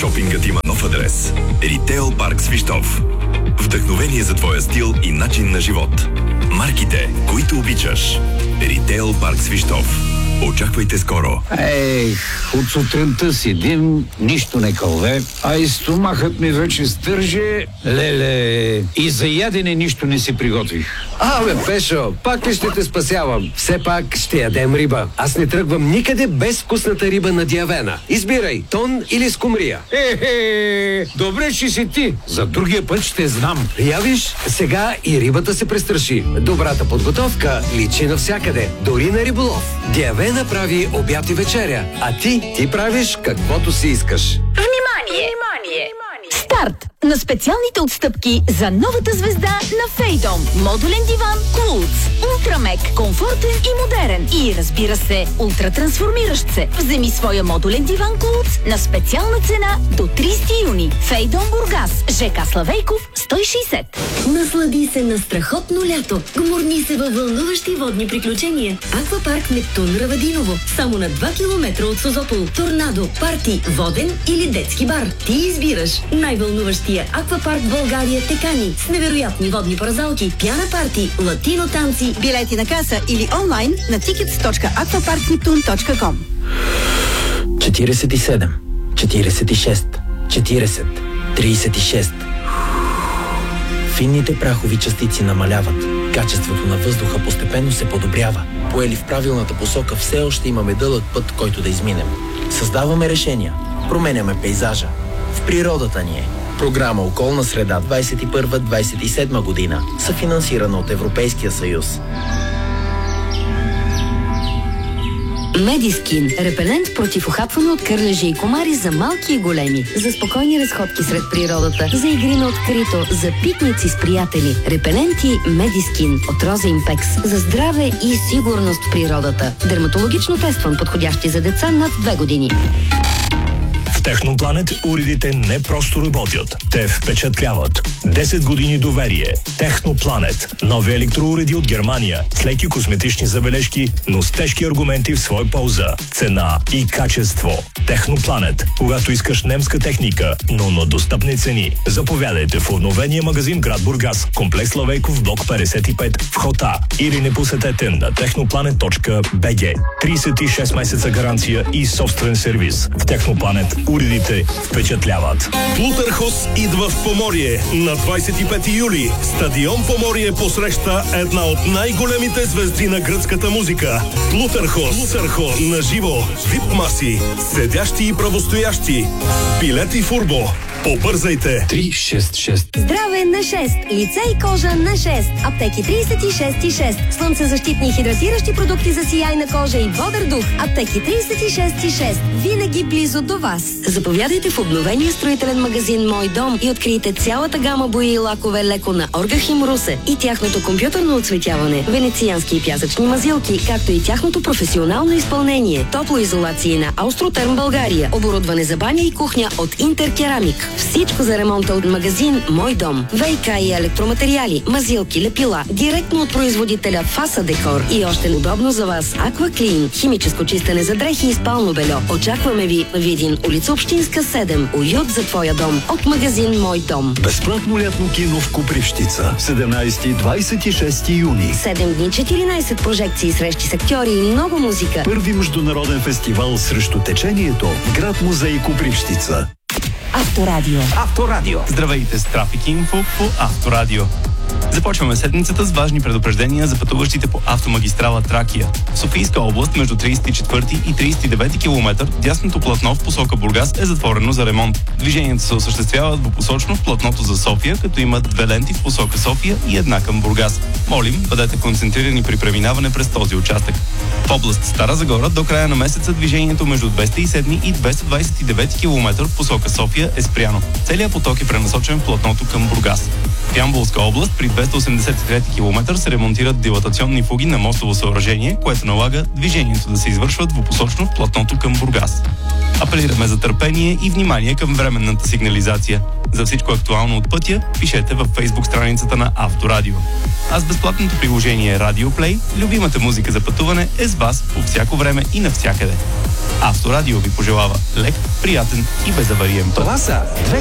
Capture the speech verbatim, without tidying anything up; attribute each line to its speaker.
Speaker 1: Шопингът има нов адрес. Ритейл парк Свищов. Вдъхновение за твоя стил и начин на живот. Марките, които обичаш. Ритейл парк Свищов. Очаквайте скоро.
Speaker 2: Ех, от сутринта седим, нищо не кълве, а и стомахът ми вече стърже. Леле, и за ядене нищо не си приготвих.
Speaker 3: А, бе, Пешо, пак ли ще те спасявам? Все пак ще ядем риба. Аз не тръгвам никъде без вкусната риба на Диавена. Избирай, тон или скумрия.
Speaker 2: Е-хе, добре, че си ти. За другия път ще знам.
Speaker 3: Явиш, сега и рибата се престраши. Добрата подготовка личи навсякъде, дори на риболов. Диавена прави обяд и вечеря, а ти, ти правиш каквото си искаш.
Speaker 4: Внимание! Внимание! Старт на специалните отстъпки за новата звезда на Фейдом. Модулен диван Клудс. Ултрамек, комфортен и модерен. И разбира се, ултратрансформиращ се. Вземи своя модулен диван Клудс на специална цена до тридесети юни. Фейдом Бургас. ЖК Славейков сто и шейсет.
Speaker 5: Наслади се на страхотно лято. Гмурни се във вълнуващи водни приключения. Аквапарк Нептун Равадиново. Само на два километра от Созопол. Торнадо, парти, воден или детски бар. Ти избираш. Най-вълнуващия аквапарк в България те кани с невероятни водни паразалки, пяна парти, латино танци.
Speaker 6: Билети на каса или онлайн на tickets точка aquaparkneptune точка com.
Speaker 7: четиридесет и седем, четиридесет и шест, четиридесет, тридесет и шест. Финните прахови частици намаляват. Качеството на въздуха постепенно се подобрява. Поели в правилната посока, все още имаме дълъг път, който да изминем. Създаваме решения. Променяме пейзажа. В природата ни е. Програма Околна среда двадесет и първа до двадесет и седма година, съфинансирана от Европейския съюз.
Speaker 5: Медискин. Репелент против ухапване от кърлежи и комари за малки и големи. За спокойни разходки сред природата. За игри на открито. За пикници с приятели. Репеленти Медискин от Роза Импекс. За здраве и сигурност в природата. Дерматологично тестван, подходящи за деца над две години.
Speaker 8: В Технопланет уредите не просто работят, те впечатляват. десет години доверие. Технопланет. Нови електроуреди от Германия. С леки косметични забележки, но с тежки аргументи в свой полза. Цена и качество. Технопланет. Когато искаш немска техника, но на достъпни цени. Заповядайте в обновения магазин град Бургас, комплекс Славейков, блок петдесет и пет, вход А. Или не посетете на технопланет точка би джи. тридесет и шест месеца гаранция и собствен сервис. В Технопланет уредите впечатляват.
Speaker 9: Плутърхос идва в Поморие на двадесет и пети юли. Стадион Поморие посреща една от най-големите звезди на гръцката музика. Плутърхос. Плутърхос. На живо. вип маси. Седящи и правостоящи. Билети в Урбо. Побързайте!
Speaker 2: три шест шест.
Speaker 5: Здраве на шест. Лице и кожа на шест. Аптеки тридесет и шест и шест. Слънцезащитни и хидратиращи продукти за сияйна кожа и бодър дух. Аптеки тридесет и шест и шест. Винаги близо до вас. Заповядайте в обновения строителен магазин Мой дом и открийте цялата гама бои и лакове леко на Оргахим Русе и тяхното компютърно оцветяване, венециански и пясъчни мазилки, както и тяхното професионално изпълнение. Топлоизолации на Аустротерм България. Оборудване за баня и кухня от Интеркерамик. Всичко за ремонта от магазин Мой дом. ВиК и електроматериали, мазилки, лепила, директно от производителя Фаса Декор и още удобно за вас Аква Клин, химическо чистене за дрехи и спално бельо. Очакваме ви в Видин, улица Общинска седем. Уют за твоя дом от магазин Мой дом.
Speaker 10: Безплатно лятно кино в Копривщица. седемнадесети и двадесет и шести юни.
Speaker 5: седем дни, четиринадесет прожекции, срещи с актьори и много музика.
Speaker 10: Първи международен фестивал срещу течението в град музей Копривщица.
Speaker 5: Авторадио.
Speaker 11: Авторадио. Здравейте с Трафик Инфо по Авторадио. Започваме седмицата с важни предупреждения за пътуващите по автомагистрала Тракия. В Софийска област между тридесет и четвърти и тридесет и девети километър дясното платно в посока Бургас е затворено за ремонт. Движението се осъществява двупосочно в платното за София, като има две ленти в посока София и една към Бургас. Молим, бъдете концентрирани при преминаване през този участък. В област Стара Загора до края на месеца движението между двеста и седми и двеста двадесет и девети километър в посока София е спряно. Целият поток е пренасочен в платното към Бургас. В Ямболска област при двеста двеста осемдесет и трети километър се ремонтират дилатационни фуги на мостово съоръжение, което налага движението да се извършва двупосочно в платното към Бургас. Апелираме за търпение и внимание към временната сигнализация. За всичко актуално от пътя, пишете във Фейсбук страницата на Авторадио. А с безплатното приложение Radio Play, любимата музика за пътуване е с вас по всяко време и навсякъде. Авторадио ви пожелава лек, приятен и безавариен път.
Speaker 3: Това са две